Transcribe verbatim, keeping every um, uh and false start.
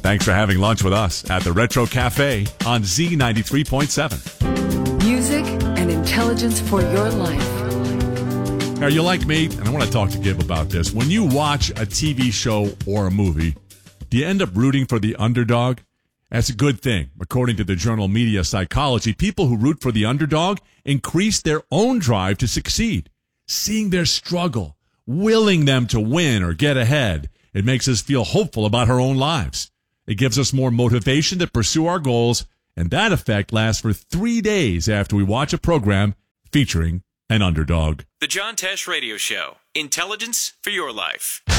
Thanks for having lunch with us at the Retro Cafe on Z ninety-three point seven. Music and intelligence for your life. Are you like me? And I want to talk to Gib about this. When you watch a T V show or a movie, do you end up rooting for the underdog? That's a good thing. According to the journal Media Psychology, people who root for the underdog increase their own drive to succeed. Seeing their struggle, willing them to win or get ahead, it makes us feel hopeful about our own lives. It gives us more motivation to pursue our goals, and that effect lasts for three days after we watch a program featuring an underdog. The John Tesh Radio Show. Intelligence for your life.